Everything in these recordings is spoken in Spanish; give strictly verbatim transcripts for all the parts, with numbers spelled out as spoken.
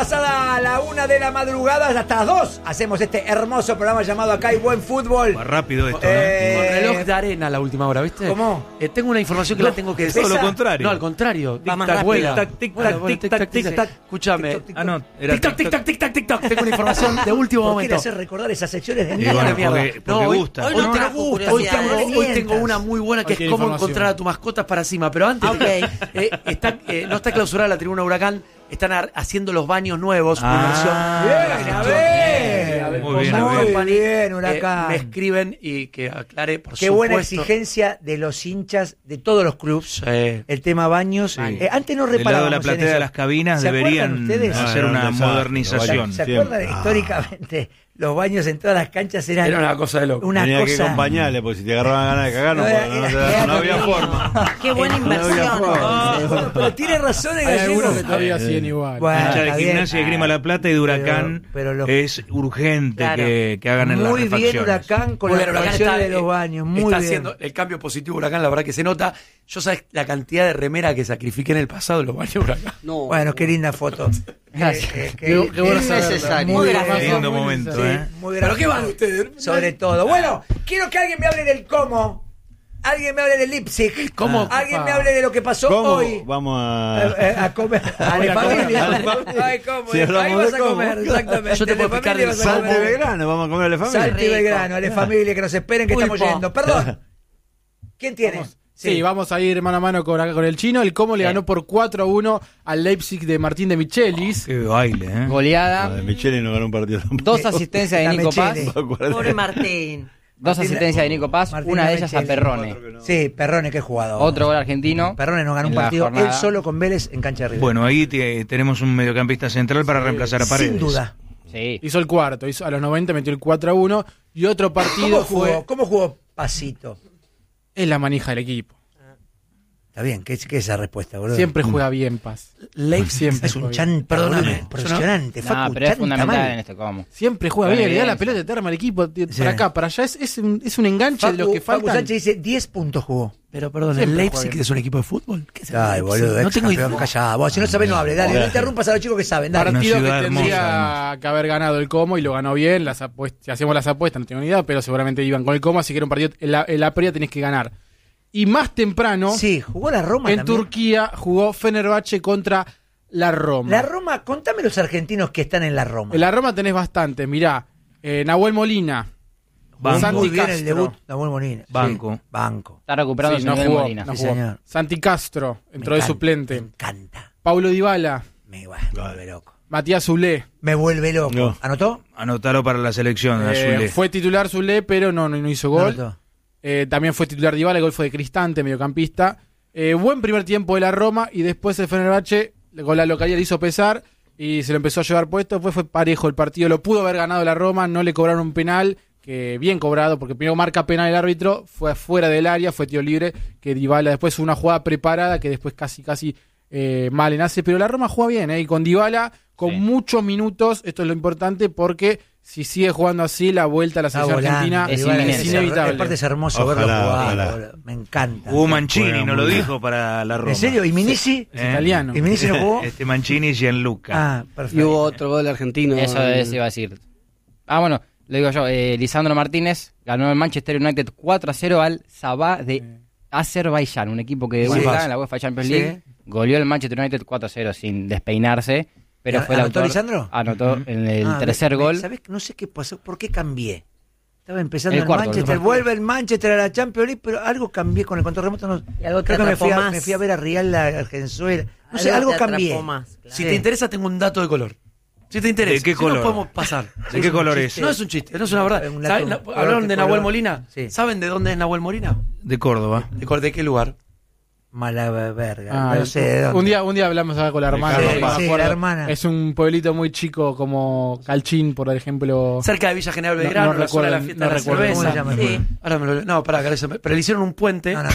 pasada la una de la madrugada, hasta las dos, hacemos este hermoso programa llamado Acá hay buen fútbol. Va rápido esto, Eh, ¿eh? Con reloj de arena a la última hora, ¿viste? ¿Cómo? Eh, tengo una información que No, la tengo que ¿pesa? decir. Todo lo contrario. No, al contrario. Va más Tic-tac, rápido. vuela. Tic-tac, tic-tac, Vuela, vuela, tic-tac, tic-tac, tic-tac. Escúchame. Tic-tac, Ah, no, era Tic-tac, tic-tac, tic-tac, tic-tac. Tengo una información de último ¿Por qué le momento. hacer recordar esas secciones de Y mierda? bueno, mierda. porque, porque hoy, gusta. Hoy Hoy no no te trajo hoy curiosidades. tengo, hoy tengo Mientas. una muy buena que Hoy es tiene cómo información. encontrar a tus mascotas para cima. Pero antes, Ok. eh, está, eh, no está clausurada la tribuna Huracán. Están ar- haciendo los baños nuevos. Ah, Bien, a ver. A ver, Muy bien, Pozo a ver. Company, bien, eh, Huracán. me escriben y que aclare, por Qué supuesto. buena exigencia de los hinchas de todos los clubes. Sí. El tema baños. Sí. Eh, antes no Del lado reparábamos de la en platea eso. de las cabinas ¿Se acuerdan deberían ustedes? hacer Ah, una era un desastre, modernización. ¿Se Siempre. acuerdan? Ah. Históricamente, los baños en todas las canchas eran Era una cosa de loco. una Tenía que cosa. acompañarle, porque si te agarraban ganas de cagar, no, No, era- no, no, era- no había era- forma. Qué buena En- inversión. Bueno, pero tiene razón el Hay gallego. algunos que todavía siguen igual. Bueno, Hincha de está bien. Gimnasia de Grima La Plata y de Huracán, Pero- pero los- es urgente Claro. que, que hagan en las Muy bien refacciones. Huracán con Muy la bien, Huracán refacción está, de los eh, baños. Muy está bien. haciendo el cambio positivo Huracán, la verdad que se nota. Yo sabes la cantidad de remera que sacrifiqué en el pasado en los baños Huracán. No. Bueno, qué linda foto. Gracias. Eh, eh, Qué- qué bueno innecesario. saberlo. Muy Muy gracioso. gracioso. Lindo momento, Sí, ¿eh? muy ¿Pero qué gracioso. van ustedes? Sobre todo. Bueno, quiero que alguien me hable del cómo. Alguien me hable del Leipzig. ¿Cómo? Alguien me hable de lo que pasó ¿Cómo? hoy. Vamos A, a... a comer. A Hoy la a comer. familia. A la familia. Ay, ¿cómo? Si Ahí hablamos vas de a cómo. comer, exactamente. Yo te puedo De explicar familia del vas a Salte comer. Belgrano, vamos a comer a la familia. Salti Rico. Belgrano, a la familia que nos esperen que Pulpo. estamos yendo. Perdón. ¿Quién tiene? Vamos. Sí, vamos a ir mano a mano con, con el chino. El Como le ganó por cuatro a uno al Leipzig de Martín de Michelis. Qué baile, ¿eh? Ah, Goleada, de Michele no ganó un partido tampoco. dos asistencias de La Nico Paz, Mechele. Pobre Martín. dos Martín- asistencias de Nico Paz, Martín una de ellas a Mechele. Perrone. Sí, Perrone, qué jugador. Otro gol argentino. Perrone nos ganó un en la partido jornada. él solo con Vélez en cancha de River. Bueno, ahí te- tenemos un mediocampista central para reemplazar a Paredes. Sin duda. Sí. Hizo el cuarto, hizo a los noventa metió el cuatro a uno. Y otro partido ¿Cómo jugó? fue. ¿Cómo jugó Pasito? Es la manija del equipo. Está bien, ¿qué es, qué es esa respuesta, boludo? Siempre juega bien, Paz. Leipzig Siempre Es un juega bien. chanta, Perdóname, boludo, yo no- impresionante. No, Facu, pero es chanta fundamental mal. en este Como. Siempre juega Con bien, le da la evidencia. pelota, te arma el equipo, t- Sí. para acá, para allá. Es, es, un, es un enganche de Facu, los que Facu faltan. Sánchez dice diez puntos jugó. Pero perdón, Siempre ¿el juega Leipzig bien. es un equipo de fútbol? ¿Qué es el Ay, Leipzig? boludo, No ex tengo campeón, idea. callá. Vos, si no sabés, no hables. Dale, no interrumpas a los chicos que saben. Dale. Partido que ciudad tendría que haber ganado el Como y lo ganó bien. Las apuestas, si hacemos las apuestas, no tengo ni idea, pero seguramente iban con el Como, así que era un partido. En la, en la previa tenés que ganar. Y más temprano, Sí, jugó la Roma en también. Turquía, jugó Fenerbahce contra la Roma. La Roma, contame los argentinos que están en la Roma. En la Roma tenés bastante. Mirá, eh, Nahuel Molina, Banco. Santi Muy bien Castro. el debut. Nahuel Molina. Sí, Banco. banco. Está recuperando Sí, su no nivel jugó, Molina. no Sí, jugó. señor. Santi Castro entró Me de encanta, suplente. Me encanta. Paulo Dybala, Me, bueno, me vuelve loco. Matías Zulé. Me vuelve loco. No. ¿Anotó? Anotalo para la selección, Eh, Azulé. fue titular Zulé, pero no, no, no hizo No gol. anotó. Eh, también fue titular Dybala, el gol fue de Cristante, mediocampista. Eh, buen primer tiempo de la Roma y después el Fenerbahce con la localidad le hizo pesar y se lo empezó a llevar puesto. Después fue parejo el partido, lo pudo haber ganado la Roma, no le cobraron un penal, que bien cobrado, porque primero marca penal el árbitro, fue afuera del área, fue tiro libre, que Dybala después una jugada preparada que después casi casi eh, mal nace, pero la Roma juega bien, eh, y con Dybala con Sí. muchos minutos, esto es lo importante porque si sigue jugando así, la vuelta a la Está selección volando, argentina es Dybala, inminente. es inevitable. Aparte es hermoso Ojalá, verlo jugar. ojalá. boludo. Me encanta. Hubo Mancini, Juega no lo muy bien. dijo para la Roma. ¿En serio? ¿Y Minisi? Es italiano. ¿Y Minisi no jugó? Este Mancini y Gianluca. Ah, Y perfecto. hubo otro gol argentino. Eso es, iba a decir. Ah, bueno, lo digo yo. Eh, Lisandro Martínez ganó el Manchester United cuatro a cero al Sabah de Azerbaiyán, un equipo que Sí. debuta en la UEFA Champions Sí. League. Goleó el Manchester United cuatro a cero sin despeinarse, pero fue el ¿Anotó autor. Lisandro? Anotó en el Ah, tercer me- gol. ¿Sabés? No sé qué pasó, ¿por qué cambié? Estaba empezando El el, cuarto, Manchester, el vuelve el Manchester a la Champions League, pero algo cambié con el control remoto. No, Y algo te creo que me atrapó fui, a, más. me fui a ver a Real la Argenzuela. No sé, Algo algo te atrapó cambié. más, claro. Si Sí. te interesa, tengo un dato de color. Si te interesa. ¿De qué Si color? no podemos pasar. ¿De qué color es? No es un chiste, no es una verdad. Un ¿Saben? dato- Na- ¿Hablaron ¿qué de color? Nahuel Molina? Sí. ¿Saben de dónde es Nahuel Molina? De Córdoba. ¿De, cor- de qué lugar? Mala verga. Ah, no sé de dónde. un día un día hablamos acá con la hermana. Sí, no me sí, acuerdo. la hermana. Es un pueblito muy chico como Calchín, por ejemplo. Cerca de Villa General No- Belgrano, no la zona de la recuerdo- fiesta no de la recuerdo ¿Cómo se cerveza. llama? Sí. Ahora me lo, no, pará, que pero le hicieron un puente. No, no, no.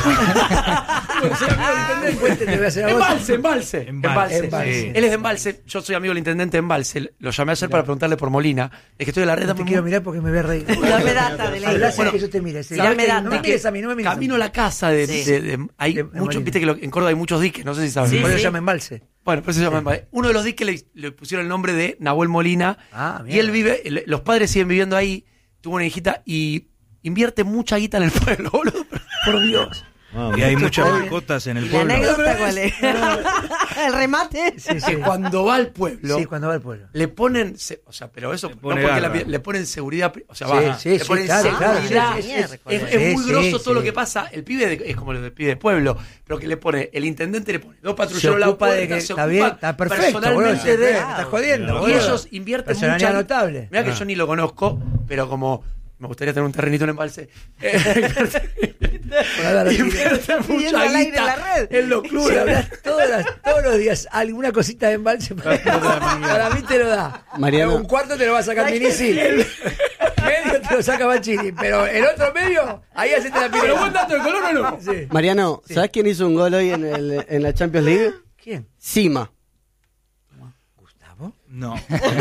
no. Soy amigo del intendente del puente, te voy a hacer a vos. Embalse, embalse, Embalse, embalse. sí. Él es de Embalse, yo soy amigo del intendente de Embalse. Lo llamé ayer para preguntarle por Molina. Es que estoy en la red. No te quiero mirar porque me ve reír. Dame data de la Habla sin Bueno, que yo te mire. Sí. tirame ¿Sabés que data. No me mires a mí, no me mires a mí. Camino a la casa de, Sí. de- de- hay De- de muchos, Molina. viste que lo- en Córdoba hay muchos diques, no sé si sabes. Sí, Por eso sí. llama embalse. Bueno, pues se llama Mbappé. Uno de los disques le, le pusieron el nombre de Nahuel Molina. Ah, y él vive, el- los padres siguen viviendo ahí, tuvo una hijita y invierte mucha guita en el pueblo, boludo. Por Dios. Ah, Y hay mucho. muchas mascotas en el ¿La pueblo. anécdota cuál es? ¿El remate? Sí, sí. Que cuando va al pueblo, Sí, cuando va al pueblo. le ponen, se- o sea, pero eso, Le no pone porque la- garra. le ponen seguridad, pri- o sea, Sí, va, sí, le sí, ponen claro, claro, seguridad. sí, es sí, es- sí, es muy sí, grosso sí. todo lo que pasa. El pibe de- es como el pibe de pueblo, pero que le pone, el intendente le pone dos Se patrulleros a la ocupa de puerta, que se está ocupa bien, está perfecto, boludo. personalmente de... Me estás jodiendo, Y boludo. ellos invierten Personalidad mucha... notable. Mira que Ah. yo ni lo conozco, pero como me gustaría tener un terrenito en embalse. Eh, Para dar Invierte Viendo mucha al aire guita la red. en los Si clubes. hablas todas las- todos los días alguna cosita de embalse, para, para mí te lo da. Mariano. Un cuarto te lo va a sacar Minisi. Medio te lo saca Mancini. Pero el otro medio, ahí hacete la Pero pirata. buen dato de color o no. Sí. Mariano, ¿sabes quién hizo un gol hoy en, el, en la Champions League? ¿Quién? Sima. ¿Gustavo? No.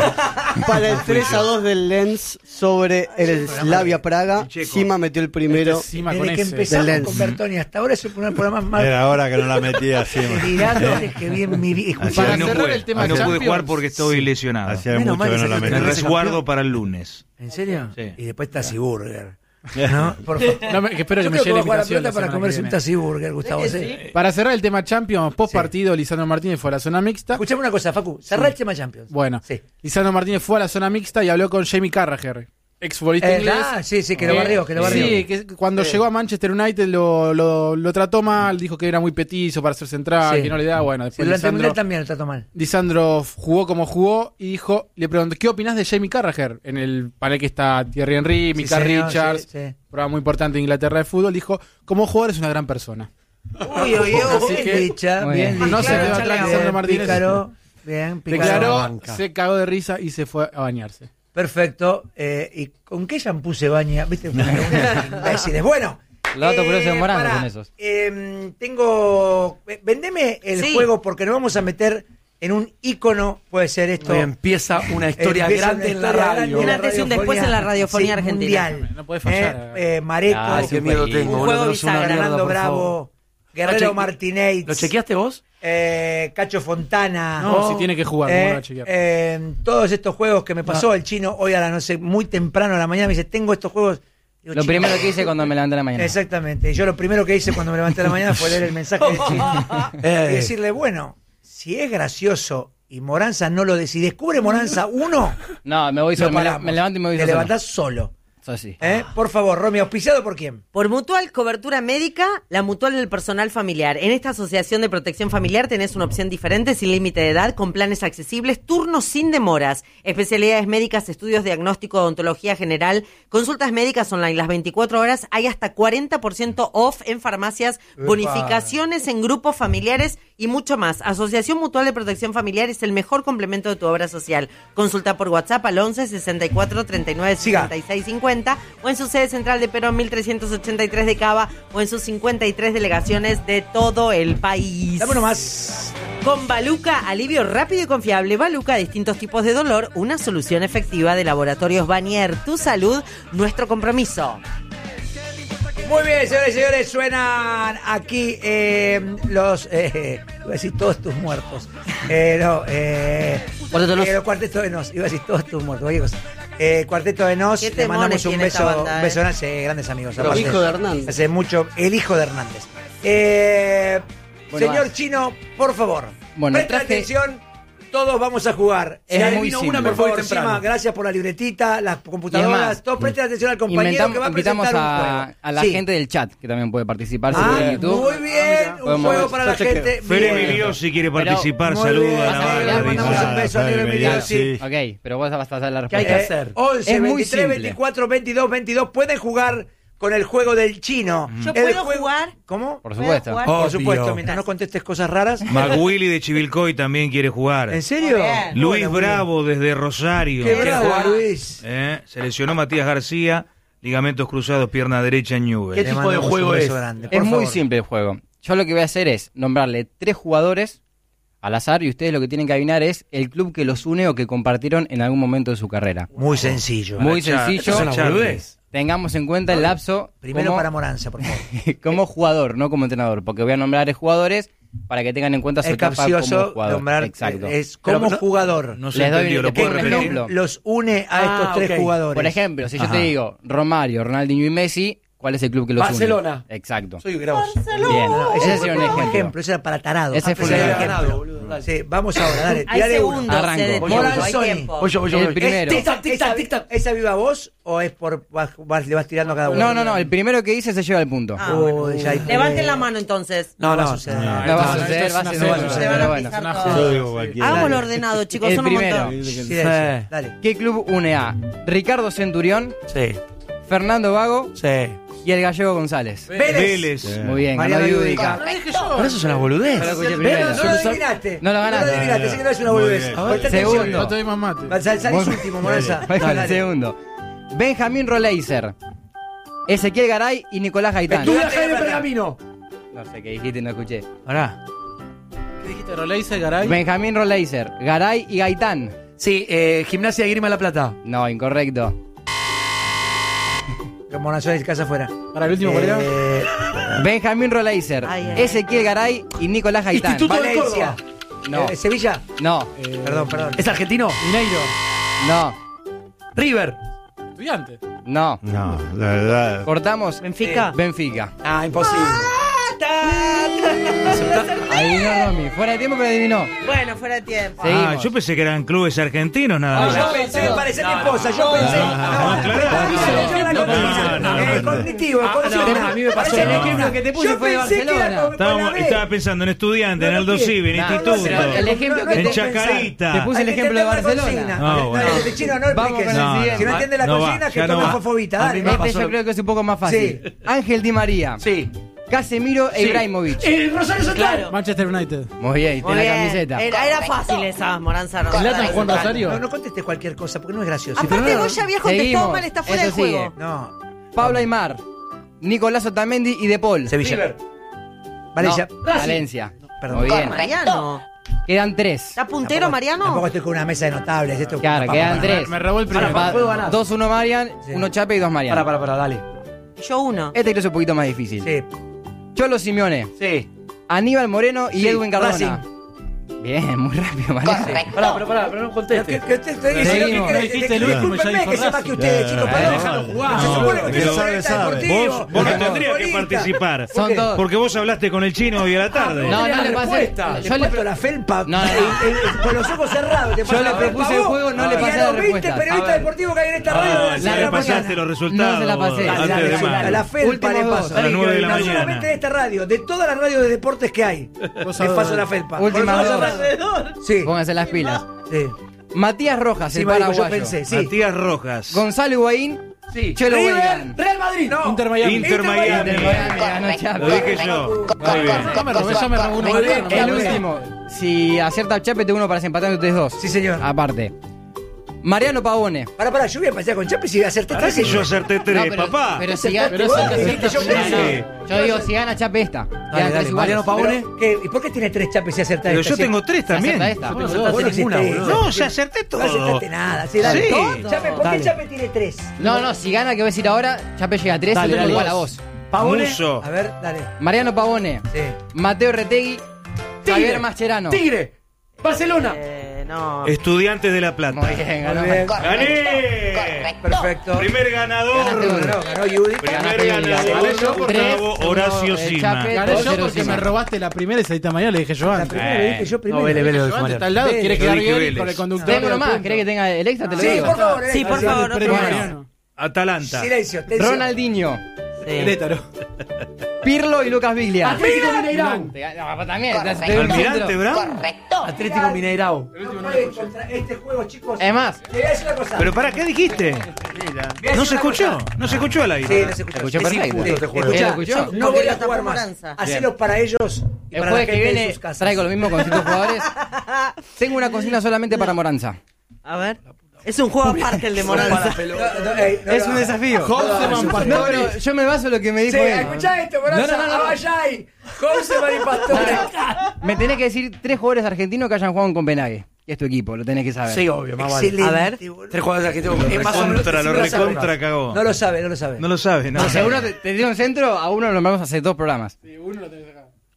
Para el tres a dos del Lens sobre el Slavia Praga, El checo. Sima metió el primero. Este Sima con Desde que ese. empezamos Del con Lens. Bertoni hasta ahora es uno de los programas más Era ahora que no la metía así. delirantes que vi en mi vida. Así Para Hoy no cerrar pude, el tema hoy no pude Champions. jugar porque estoy lesionado. Hacía Menos mucho mal que que no la se Me Pero metía. ese resguardo campeón- para el lunes. ¿En serio? Sí. Y después Tassi Burger. ¿No? Por favor. No, me- que espero Yo que me creo llegue que la va a jugar a invitación pelota la para semana comerse que un viene. Tassi Burger, Gustavo. ¿sí? Para cerrar el tema Champions, post partido, Lisandro Martínez fue a la zona mixta. Escuchame una cosa, Facu. Cerrá el tema Champions. Bueno, Sí. Lisandro Martínez fue a la zona mixta y habló con Jamie Carragher, ex futbolista Eh, inglés. ah, sí, sí, que lo barrió, que lo barrió. Sí, que cuando llegó a Manchester United lo, lo, lo trató mal, dijo que era muy petizo para ser central, Sí. que no le da, bueno, Sí, después durante el Lisandro, Mundial también lo trató mal. Lisandro jugó como jugó y dijo, le preguntó, ¿qué opinás de Jamie Carragher? En el panel que está Thierry Henry, Sí, Mika señor, Richards, sí, sí. programa muy importante de Inglaterra de fútbol, dijo, como jugador es una gran persona. Uy, uy, Así uy. que dicha, Muy bien bien. dicha. No se quedó atrás Bien, Lisandro Martínez. Pícaro, bien, pícaro. Declaró, banca. se cagó de risa y se fue a bañarse. Perfecto. Eh, ¿Y con qué shampoo se baña? ¿Viste? Unos imbéciles. Bueno. Los datos curiosos de Morán pará, son esos. eh, tengo... eh, Vendeme el Sí. juego porque nos vamos a meter en un ícono. Puede ser esto. Hoy empieza una historia Empieza grande una en la historia radio. grande Un en la antes y un después en la radiofonía argentina. mundial. No puede fallar. Eh, eh, Mareto, Ay, qué miedo tengo. Un boludo, juego no es una bisagra. mierda, Fernando por favor. Bravo, Guerrero Lo cheque- Martínez, ¿Lo chequeaste vos? eh, Cacho Fontana. No, si tiene que jugar, ¿cómo eh, lo va a chequear? eh, todos estos juegos que me pasó, el chino hoy a la no sé, muy temprano a la mañana me dice, tengo estos juegos. Digo, Lo "Chino". primero que hice cuando me levanté a la mañana. Exactamente. Y yo lo primero que hice cuando me levanté a la mañana fue leer el mensaje del chino. Eh. Y decirle, bueno, si es gracioso y Moranza no lo decide, descubre Moranza uno, No, me voy lo solo. Me, paramos. me levanto y me voy Te solo. levantás solo. Eso sí. ¿Eh? Por favor, Romy, ¿auspiciado por quién? Por Mutual Cobertura Médica, la Mutual del Personal Familiar. En esta asociación de protección familiar tenés una opción diferente, sin límite de edad, con planes accesibles, turnos sin demoras, especialidades médicas, estudios, diagnóstico, odontología general, consultas médicas online las veinticuatro horas, hay hasta cuarenta por ciento off en farmacias, Epa. bonificaciones en grupos familiares y mucho más. Asociación Mutual de Protección Familiar es el mejor complemento de tu obra social. Consulta por WhatsApp al once sesenta y cuatro treinta y nueve Siga. setenta y seis cincuenta o en su sede central de Perón mil trescientos ochenta y tres de Cava o en sus cincuenta y tres delegaciones de todo el país. Dame uno más. Con Baluca, alivio rápido y confiable. Baluca, distintos tipos de dolor, una solución efectiva de Laboratorios Banier. Tu salud, nuestro compromiso. Muy bien, señores y señores, suenan aquí eh, los, eh, iba a decir todos tus muertos. Eh, no, eh, Cuarteto de Nos. eh, los cuartetos de Nos, iba a decir todos tus muertos, cualquier cosa. Eh, Cuarteto de Nos, Qué le temones mandamos un tiene esta beso, banda, un beso eh. grande, sí, grandes amigos. Pero aparte. hijo de Hernández. Hace mucho, el hijo de Hernández. Eh, Bueno, señor vas. Chino, por favor, Bueno, presta traje- atención, todos vamos a jugar. Es Eh, muy vino simple. una, por favor, Muy temprano. Sima, gracias por la libretita, las Y computadoras, además, todos presten atención al compañero Inventam- que va a invitamos presentar un a, juego. a la Sí. gente del chat, que también puede participar si Ah, puede en YouTube. muy bien, un Podemos- juego para la yo chequeo. gente. Fere Bien. Emilio, si quiere Pero- participar, Muy saluda bien, a la vas a banda. ver, Le mandamos dice. un beso a Negro Emilio, sí. Ok, pero vos vas a dar la ¿Qué hay respuesta. que hacer? once, Es muy veintitrés, simple. veinticuatro, veintidós, veintidós. Pueden jugar con el juego del chino. ¿Yo El puedo juego- jugar? ¿Cómo? Por ¿Puedo supuesto. jugar? Por Obvio. supuesto, mientras no contestes cosas raras. McWilly de Chivilcoy también quiere jugar. ¿En serio? Muy bien. Luis Bueno, muy Bravo desde Rosario. Qué Quiere bravo, jugar. Luis. Eh, Se lesionó Matías García, ligamentos cruzados, pierna derecha en ¿Qué Newell. Le tipo de mandamos juego un beso es? grande, por Es muy favor. simple el juego. Yo lo que voy a hacer es nombrarle tres jugadores al azar y ustedes lo que tienen que adivinar es el club que los une o que compartieron en algún momento de su carrera. Muy sencillo. Muy Cha- sencillo. Eso es una Charlie. boludez. Tengamos en cuenta el lapso Primero como, para Moranza, por favor. como jugador, no como entrenador, porque voy a nombrar jugadores para que tengan en cuenta su Es etapa capcioso como jugador. nombrar, Exacto. es como Pero, pero, jugador. No se Les doy- entendió, ¿lo te puedo pongo un repetir? ejemplo. Los une a estos Ah, tres ok. jugadores. Por ejemplo, si yo Ajá. te digo Romario, Ronaldinho y Messi, ¿cuál es el club que los Barcelona. une? Exacto. Soy grosso. Bien, Ese ese sería un ejemplo. ese era para tarado. Ese Ah, fue ese un era ejemplo. ejemplo. boludo, dale. Sí, vamos ahora, dale. Hay Tirale uno. segundos, Arranco. se detiene, Moral hay Sony. tiempo. Voy yo, voy yo, El voy yo. primero. Tic tac, tic ¿Esa, tac, tic tac. ¿Esa viva vos o es por vas- vas- le vas tirando a cada uno? No, no, no, el primero que hice se lleva el punto. Ah, Uy, bueno. ya hay- Levanten la mano entonces. No, va a no. suceder. No va a no, suceder, esto va a es ser una bueno, serie. Se van pero a bueno. pisar Una todo. Yo digo cualquiera. Hagámoslo ordenado, chicos, El son un primero. montón. Silencio, Sí. dale. ¿Qué club une a Ricardo Centurión, Sí, Fernando Vago sí. y el gallego González? Vélez. Vélez. Muy bien, ganó Mariano Yudica. Por eso es una boludez. Pero escuché ¿Ves? primero. No lo adivinaste. No lo ganaste. No lo adivinaste, sé que no es una Muy boludez. bien. Presta Segundo. atención. No te doy más mate. Sal- Salís Voy- último, Moranza. Voy con el Dale. segundo. Benjamín Roleiser, Ezequiel Garay y Nicolás Gaitán. Estudia- Estudia Jaime Pergamino. No sé qué dijiste, no escuché. Ahora. ¿Qué dijiste? Roleiser, Garay. Benjamín Roleiser, Garay y Gaitán. Sí, eh, Gimnasia de Grima La Plata. No, incorrecto. Que Moranza y casa afuera. Para el último, ¿cuál era? Eh, Benjamín Roleiser, Ay, ay. Ezequiel Garay y Nicolás Gaitán. Instituto de Valencia. No. Eh, Sevilla. No, Eh, Perdón, perdón. ¿Es argentino? Mineiro. no, River. Estudiante. no. No, la verdad. Cortamos. Benfica. Benfica. Ah, imposible. Adivinó Romy. Fuera de tiempo, pero adivinó. Bueno, fuera de tiempo. Sí. Ah, Seguimos. yo pensé que eran clubes argentinos nada Yo más. pensé, me parecía mi esposa, yo pensé. no, No, claro. yo la No, consigna. no, no, Eh, no. Cognitivo, Ah, consigna. no, a mí me pasó. Parece No. el ejemplo que te puse Yo fue de pensé que era Barcelona. con- con la Estábamos, B. estaba pensando en estudiantes, en No, Aldo no Civi, en Nah, instituto, pero el ejemplo que en te- Chacarita. Te puse Hay el que ejemplo de entender la Barcelona. consigna. No, Dale, bueno. dale, de chino, no Vamos expliques. con el No, siguiente. Si no entiende la No va, consigna, que ya no tome va. fofobita. A mí Dale, me va. Este pasó- yo creo que es un poco más fácil. Sí. Ángel Di María, Sí. Casemiro e Sí. Ibrahimovic. Eh, Rosario Central. Manchester United. Muy bien, Muy tiene la bien. camiseta. Era, era fácil esa, Moranza. No. ¿Zlatan Juan Rosario? No, no contestes cualquier cosa, porque no es gracioso. Aparte, vos ya habías contestado Seguimos. mal, está fuera Eso del juego. sigue. No. Pablo Aymar, Nicolás Otamendi y De Paul. Sevilla. River. Valencia. No, Valencia. Perdón. Muy bien. Mariano. Quedan tres. ¿Está puntero, Mariano? Tampoco estoy con una mesa de notables. Esto Claro, Pa, quedan pa, tres. Me robó el primero. Para, para. puedo ganar. Dos, uno Marian, Sí. uno Chape y dos Marian. Para, para, para, dale. Yo uno. Este creo que es un poquito más difícil. Sí. Cholo Simeone, Sí. Aníbal Moreno y Sí, Edwin Cardona. Racing. Bien, muy rápido, Mariano. Pará, pero pará, pero no Que, conteste. que usted estoy diciendo Seguimos. que No dijiste el último y ya discúlpenme dijo que sé más Racing. que ustedes, chicos, perdón. Déjalo jugar. Se supone que No, ustedes son sabe, periodistas sabe. deportivos. Vos, vos no No. tendrías que Futbolistas. participar. Son qué? todos. Porque vos hablaste con el chino hoy a la tarde. No, no la le pasé. respuesta. Le Yo le, puesto la felpa No, no, no. eh, eh, con los ojos cerrados. Te Yo paso le la felpa propuse a el vos juego, no y le a pasé los la veinte respuesta. periodistas A ver. deportivos que hay en esta Ah, radio. ya de le la pasaste mañana. los resultados. No se la pasé. Dale, Antes dale, de dale, mañana. la felpa Últimos le dos. paso. A las nueve de la No mañana. solamente de esta radio, de todas las radios de deportes que hay. Vos Le sabés. paso la felpa. Últimas Por dos. favor. Sí, Pónganse las pilas. sí. Matías Rojas, Sí, el marico, yo paraguayo. pensé, sí. Matías Rojas. Gonzalo Higuaín, Sí. Chelo River, Weigan. Real Madrid. No. Inter Miami. Inter Miami. Inter Miami, ganó Chape. Lo dije yo. Muy bien. Ya me robé, ya me robó uno. Muy bien, No, El no, no. último. Si acierta Chape, tengo uno para empatar entre ustedes dos. Sí, señor. Aparte. Mariano Pavone. Para, para, yo voy a pasar con Chape si voy a hacer Ahora que yo acerté tres, No, pero, papá. Pero si Pero gana. eso es que dijiste, yo No, pensé. no. Yo digo, si gana Chape esta. Dale, Quedan dale. tres iguales. Mariano Pavone. ¿Qué? ¿Y por qué tiene tres Chapes si acerta Pero esta? yo Si- tengo tres Si también. acerta esta. Vos no Vos acertaste no ninguna, hiciste boludo. No, ya acerté No todo. acertaste nada. Sí, dale. Sí. Chape, ¿por qué Dale. Chape tiene tres? No, no, si gana, que voy a decir ahora, Chape llega a tres, Dale, yo tengo dale. igual a vos. Pavone. Muso. A ver, dale. Mariano Pavone, Sí. Mateo Retegui, Javier Mascherano. Tigre. Barcelona. Eh, no. Estudiantes de La Plata. Muy bien, ganó. Muy bien. ¡Gané! Perfecto. Primer ganador. Ganaste uno. Ganó, ganó Judy. Primer Ganaste, ganador. gané yo. Tres, Gustavo Horacio uno, eh, Sima. Chape. Gané Dos, yo cero, porque Sima. me robaste la primera y saliste mañana, le dije yo La antes. primera le dije yo primero. No, vele, vele. Yo antes está al lado, Vélez. quiere Lo quedar dije bien Vélez. con el conductor. Tengo del uno más, punto. ¿querés que tenga el extra? Te lo Sí, digo. por favor. Sí, por eh, favor, sí, otro Pero más. Mariano. Atalanta. Silencio, atención. Ronaldinho, Sí. Querétaro. Pirlo y Lucas Viglia. Atlético Mineirao. No, también, te pegó un Almirante centro. Brown. Atlético Mineirao. No pueden contra este juego, chicos. Es más, Te voy a decir una cosa. Pero para, ¿qué dijiste? Voy a decir No se una escuchó. cosa. No se escuchó al Sí, aire. no se escuchó. escuchó Es perfecto. injusto este juego. ¿Él Escuchá, escuchó? no voy a Porque jugar lo más. tapó Moranza. Hacelo para ellos y el para la jueves que gente de viene sus casas. traigo lo mismo con ciertos jugadores. Tengo una consigna solamente para Moranza. A ver. Es un juego aparte el de Moranza. No, no, ey, no, Es no. un desafío. José No, Pastori. pero yo me baso en lo que me dijo Sí, él. escuchá esto, Moranza. No, no, no, no. Aballay, José Mari Pastore. Me tenés que decir tres jugadores argentinos que hayan jugado en Copenhague. Que es tu equipo, lo tenés que saber. Sí, obvio, más vale. Excelente. A ver. boludo. Tres jugadores que tengo. Es más o menos. Recontra, lo sí, sabe. recontra cagó. No lo sabe, no lo sabe. No lo sabe, no. No, seguro te, te dio un centro, a uno lo nombramos hace dos programas. Sí,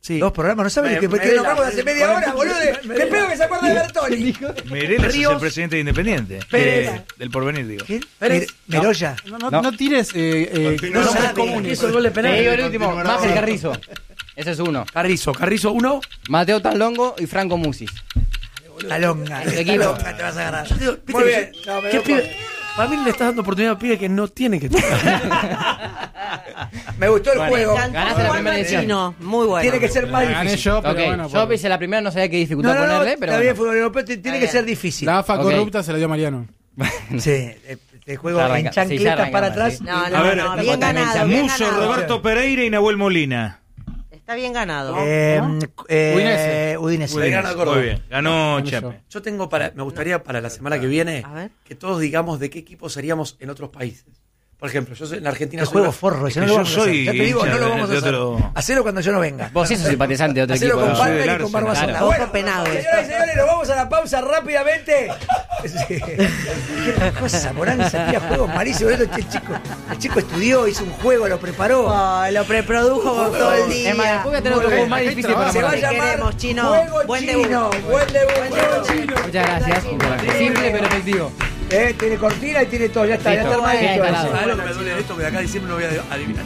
Sí. Dos programas, ¿no sabes Me- que, que Medela. lo hablamos hace media hora, boludo? ¿Qué pedo que se acuerda de Bertoni? Meirelles es Ríos. el presidente de Independiente. Pérez. de- del porvenir, digo. ¿Quién? Pérez. Mer- Meroya. No, no, No. no tires eh, eh, Continúa. nombres sabe. comunes. Hizo el gol de Te digo penal. el último, Máger Carrizo. Ese es uno. Carrizo, Carrizo uno. Mateo Tanlongo y Franco Musis. Talonga. El equipo. Talonga te vas a agarrar. Yo digo, ¿viste Muy que bien. yo- No, me ¿qué doy pibe? cuenta. Para mí le estás dando oportunidad a pibe que no tiene que tocar. Me gustó el Bueno, juego. Encantó Ganaste la jugar primera con edición. Chino. Muy bueno. Tiene que ser más Gané difícil. yo, pero Ok, bueno. yo por- hice la primera, no sabía qué dificultad No, no, no, ponerle, pero está bien, bueno. fútbol europeo t- tiene que bien. ser difícil. La AFA Ok. corrupta se la dio Mariano. Sí, eh, te juego Ya en arranca- sí, chancletas ya arrancamos, para atrás. sí. No, A no, ver, no, bien totalmente. ganado. Bien Muso, ganado. Roberto Pereira y Nahuel Molina. Está bien ganado. Eh, eh, Udinese. Udinese. Belgrano de Córdoba. Muy bien. Ganó Gané Chepe. yo. Yo tengo para, me gustaría para la semana que viene A ver. que todos digamos de qué equipo seríamos en otros países. Por ejemplo, yo soy, en Argentina El soy juego bra- forro, ese no que lo yo vamos a hacer. soy Ya te digo, hincha no lo de- vamos a de hacer. otro- Hacelo cuando yo no venga. Vos sos simpatizante de otro Hacelo equipo. con ¿no? Soy Palmer del y con Arsenal. Barba Sola. Claro. Bueno, Ojo penado. señoras y señores, nos vamos a la pausa rápidamente. Sí. Qué cosa, Morán se tira juegos malísimos. El chico, el chico estudió, hizo un juego, lo preparó. Ay, lo preprodujo por todo el día. Es más, después voy a tener otro juego más difícil para Se va a Morán. Te llamar queremos, Chino. Juego Buen Chino. debut. Buen debut, Juego Chino. Muchas gracias. Simple pero efectivo. Eh, tiene cortina y tiene todo, ya está, ya Listo. está armadito Bien ese. instalado. ¿Sabes lo que me duele de esto? Que de acá a diciembre no voy a adivinar.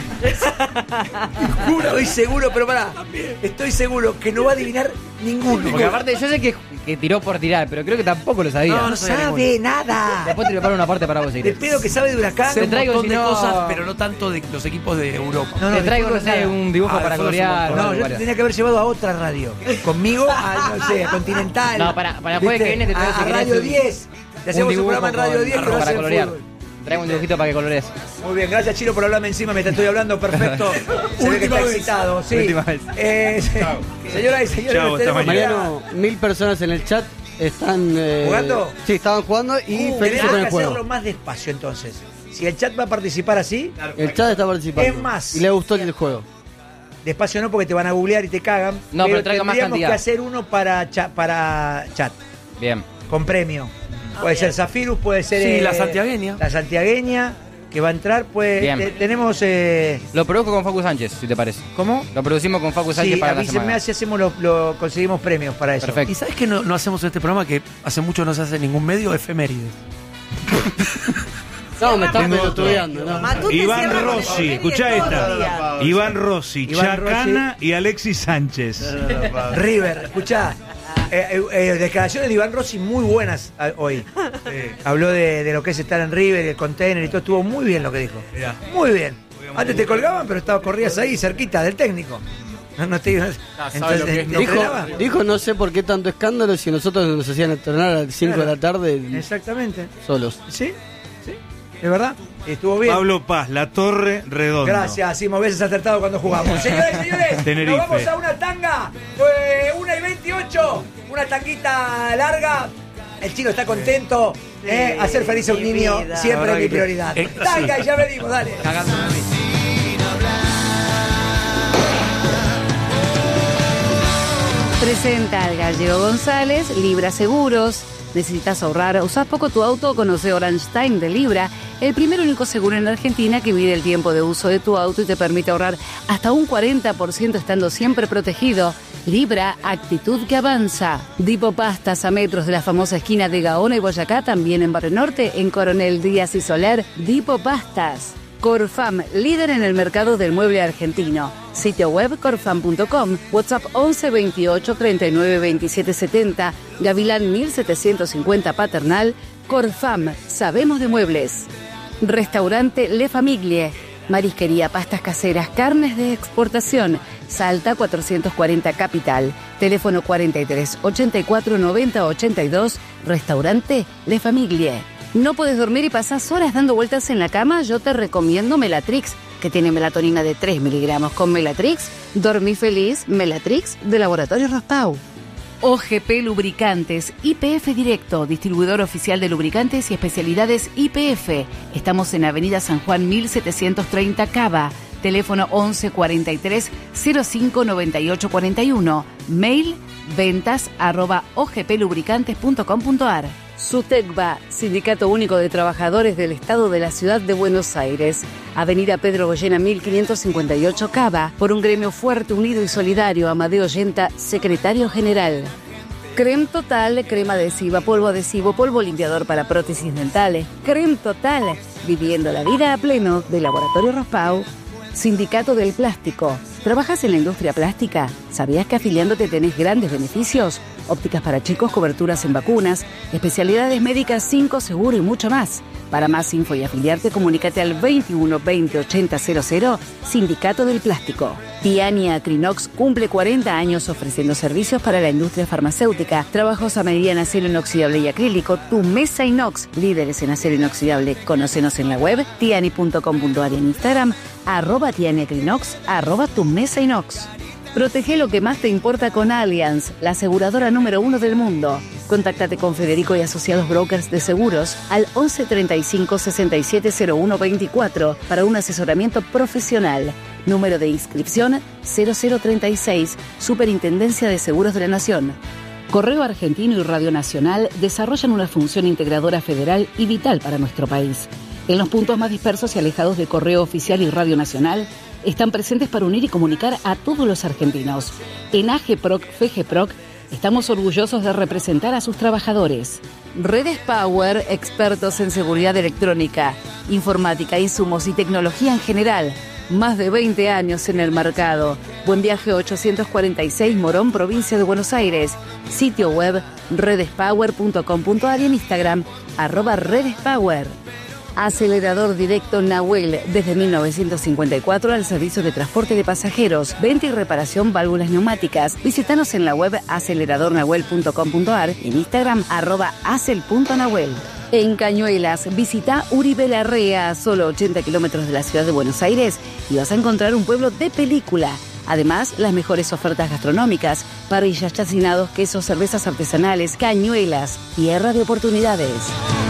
Estoy seguro, pero pará, estoy seguro que no va a adivinar ninguno. Porque aparte, yo sé que, que tiró por tirar, pero creo que tampoco lo sabía. No, No no sabía sabe nada. Después te preparo una parte para vos, Te Iglesias. pido que sabe de Huracán. Sé un traigo, montón si de no- cosas, pero no tanto de los equipos de Europa. No, no, Te traigo, no después sé, nada. un dibujo Ah, para después colorear. un No, o yo algo. te tenía que haber llevado a otra radio. Conmigo, a, no sé, a Continental. No, para- para el jueves ¿Viste? que viene te traigo, a, si a querés, Radio un- diez. Te hacemos un dibujo programa en Radio con- diez, pero para hace colorear. fútbol. Traigo un dibujito para que colorees. Muy bien, gracias Chino por hablarme encima mientras estoy hablando, perfecto. Se ve que está excitado, sí. Última vez. Eh, señoras y señores, Chao, hasta tenemos mañana. que- Mariano, mil personas en el chat están... eh, ¿Jugando? Sí, estaban jugando y Uh, felices tenemos con que el juego. hacerlo más despacio entonces. Si el chat va a participar así, El chat está participando. Es más. Y le gustó el juego. despacio no porque te van a googlear y te cagan. No, pero traiga más tendríamos cantidad. que hacer uno para, cha- para chat, Bien. con premio. Puede ser Zafirus, puede ser... Sí, eh, la santiagueña. La santiagueña, que va a entrar, pues... Bien. te- tenemos... Eh, Lo produzco con Facu Sánchez, si te parece. ¿Cómo? Lo producimos con Facu Sánchez Sí, para la avísenme semana. si hacemos lo, lo- conseguimos premios para eso. Perfecto. ¿Y sabes que no, no hacemos en este programa que hace mucho no se hace en ningún medio? Efemérides. No, me están Tengo otro. estudiando, ¿no? Matute Iván cierra con Rossi, efemérides escuchá todos esta. los días. Iván Rossi, Iván Chacana y Alexis Sánchez. River, escuchá. Eh, eh, eh, declaraciones de Iván Rossi muy buenas ah, hoy. Habló de, de lo que es estar en River, el container y todo. Estuvo muy bien lo que dijo. Mirá. Muy bien. Antes te colgaban, pero estaba, corrías ahí cerquita del técnico. No, no te digo. sabe lo que es, ¿te ¿no? Dijo, entrenaba? dijo no sé por qué tanto escándalo si nosotros nos hacían entrenar a las cinco de la tarde Exactamente. solos. ¿Sí? ¿Sí? ¿De verdad? Estuvo bien. Pablo Paz, La Torre Redondo. Gracias, Simo, veces acertado cuando jugamos. Señores y señores, Tenerife. nos vamos a una tanga. Eh, una y veintiocho. Una tanguita larga. El chino está contento. Eh, hacer feliz a un mi niño vida. siempre La es mi verdad que- prioridad. Eh, Tanga y ya venimos, dale. Presenta al Gallego González, Libra Seguros. ¿Necesitas ahorrar? ¿Usás poco tu auto? Conoce Orange Time de Libra, el primer único seguro en Argentina que mide el tiempo de uso de tu auto y te permite ahorrar hasta un cuarenta por ciento estando siempre protegido. Libra, actitud que avanza. Dipo Pastas a metros de la famosa esquina de Gaona y Boyacá, también en Barrio Norte, en Coronel Díaz y Soler, Dipo Pastas. Corfam, líder en el mercado del mueble argentino. Sitio web corfam punto com, WhatsApp once veintiocho treinta y nueve veintisiete setenta, Gavilán mil setecientos cincuenta Paternal. Corfam, sabemos de muebles. Restaurante Le Famiglie, marisquería, pastas caseras, carnes de exportación. Salta cuatrocientos cuarenta Capital. Teléfono cuarenta y tres ochenta y cuatro noventa ochenta y dos. Restaurante Le Famiglie. ¿No puedes dormir y pasás horas dando vueltas en la cama? Yo te recomiendo Melatrix, que tiene melatonina de tres miligramos. Con Melatrix, dormí feliz. Melatrix de Laboratorio Rospau. O G P Lubricantes, I P F Directo, distribuidor oficial de lubricantes y especialidades I P F. Estamos en Avenida San Juan mil setecientos treinta Cava. Teléfono once cuarenta y tres cero cinco noventa y ocho cuarenta y uno. Mail ventas arroba ogplubricantes punto com punto ar. SUTECBA, Sindicato Único de Trabajadores del Estado de la Ciudad de Buenos Aires. Avenida Pedro Goyena mil quinientos cincuenta y ocho, Cava, por un gremio fuerte, unido y solidario. Amadeo Yenta, secretario general. Creme Total, crema adhesiva, polvo adhesivo, polvo limpiador para prótesis dentales. Creme Total, viviendo la vida a pleno, de Laboratorio Rospau. Sindicato del Plástico. ¿Trabajas en la industria plástica? ¿Sabías que afiliándote tenés grandes beneficios? Ópticas para chicos, coberturas en vacunas, especialidades médicas, cinco, seguro y mucho más. Para más info y afiliarte, comunícate al veintiuno veinte ochenta cero cero, Sindicato del Plástico. Tiani Acrinox cumple cuarenta años ofreciendo servicios para la industria farmacéutica, trabajos a medida en acero inoxidable y acrílico, tu mesa inox, líderes en acero inoxidable. Conócenos en la web, tiani punto com punto a r, en Instagram, arroba Tiani Acrinox, arroba tu mesa inox. Protege lo que más te importa con Allianz, la aseguradora número uno del mundo. Contáctate con Federico y Asociados Brokers de Seguros al once treinta y cinco sesenta y siete cero uno veinticuatro para un asesoramiento profesional. Número de inscripción cero cero treinta y seis, Superintendencia de Seguros de la Nación. Correo Argentino y Radio Nacional desarrollan una función integradora federal y vital para nuestro país. En los puntos más dispersos y alejados de Correo Oficial y Radio Nacional, están presentes para unir y comunicar a todos los argentinos. En AGEPROC, FEGEPROC, estamos orgullosos de representar a sus trabajadores. Redes Power, expertos en seguridad electrónica, informática, insumos y tecnología en general. Más de veinte años en el mercado. Buen Viaje ochocientos cuarenta y seis, Morón, provincia de Buenos Aires. Sitio web redespower punto com punto a r y en Instagram, arroba redespower. Acelerador Directo Nahuel, desde mil novecientos cincuenta y cuatro al servicio de transporte de pasajeros, venta y reparación válvulas neumáticas. Visítanos en la web acelerador nahuel punto com punto a r y en Instagram arroba acel punto nahuel. En Cañuelas, visita Uribe Larrea, solo ochenta kilómetros de la ciudad de Buenos Aires, y vas a encontrar un pueblo de película. Además, las mejores ofertas gastronómicas, parrillas, chacinados, quesos, cervezas artesanales. Cañuelas, tierra de oportunidades.